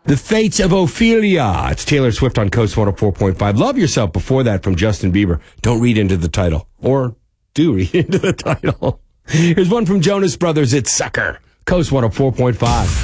The Fates of Ophelia. It's Taylor Swift on Coast 104.5. Love Yourself before that from Justin Bieber. Don't read into the title. Or do read into the title. Here's one from Jonas Brothers. It's Sucker. Coast 104.5.